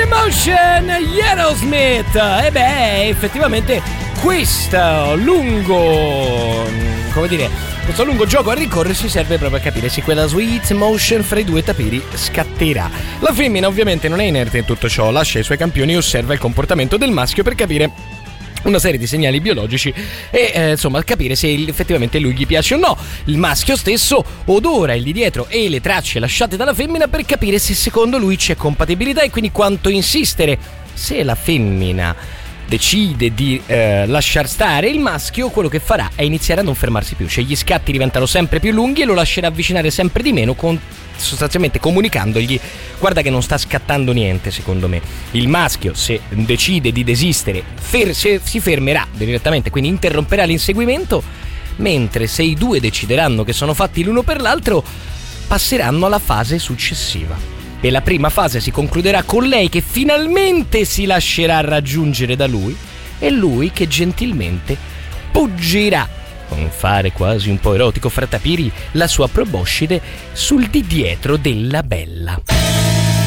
Emotion, Aerosmith. E beh, effettivamente questo lungo gioco a rincorrersi serve proprio a capire se quella sweet motion fra i due tapiri scatterà. La femmina ovviamente non è inerte in tutto ciò, lascia i suoi campioni e osserva il comportamento del maschio per capire una serie di segnali biologici e insomma capire se effettivamente lui gli piace o no. Il maschio stesso odora il di dietro e le tracce lasciate dalla femmina per capire se secondo lui c'è compatibilità e quindi quanto insistere. Se la femmina decide di lasciar stare il maschio, quello che farà è iniziare a non fermarsi più, cioè gli scatti diventano sempre più lunghi e lo lascerà avvicinare sempre di meno, sostanzialmente comunicandogli: guarda che non sta scattando niente secondo me. Il maschio, se decide di desistere, si fermerà direttamente, quindi interromperà l'inseguimento, mentre se i due decideranno che sono fatti l'uno per l'altro, passeranno alla fase successiva. E la prima fase si concluderà con lei che finalmente si lascerà raggiungere da lui e lui che gentilmente poggerà, con fare quasi un po' erotico fra tapiri, la sua proboscide sul di dietro della bella.